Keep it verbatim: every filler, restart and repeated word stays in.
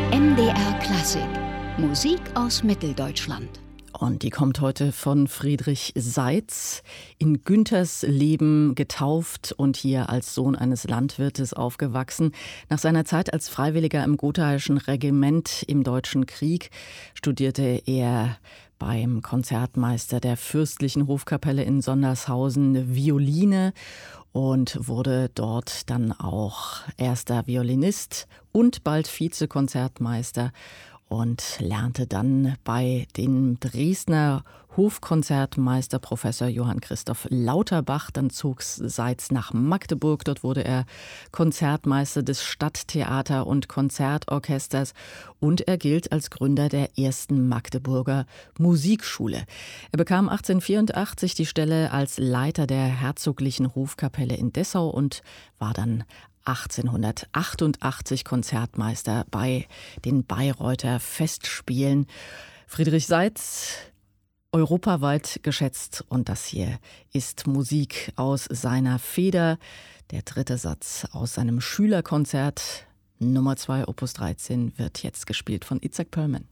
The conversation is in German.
M D R Klassik. Musik aus Mitteldeutschland. Und die kommt heute von Friedrich Seitz, in Güntersleben getauft und hier als Sohn eines Landwirtes aufgewachsen. Nach seiner Zeit als Freiwilliger im Gothaischen Regiment im Deutschen Krieg studierte er beim Konzertmeister der Fürstlichen Hofkapelle in Sondershausen Violine und wurde dort dann auch erster Violinist und bald Vizekonzertmeister und lernte dann bei dem Dresdner Hofkonzertmeister Professor Johann Christoph Lauterbach. Dann zog Seitz nach Magdeburg. Dort wurde er Konzertmeister des Stadttheater- und Konzertorchesters und er gilt als Gründer der ersten Magdeburger Musikschule. Er bekam achtzehnhundertvierundachtzig die Stelle als Leiter der Herzoglichen Hofkapelle in Dessau und war dann achtzehnhundertachtundachtzig Konzertmeister bei den Bayreuther Festspielen. Friedrich Seitz, europaweit geschätzt, und das hier ist Musik aus seiner Feder. Der dritte Satz aus seinem Schülerkonzert Nummer zwei Opus dreizehn wird jetzt gespielt von Itzhak Perlman.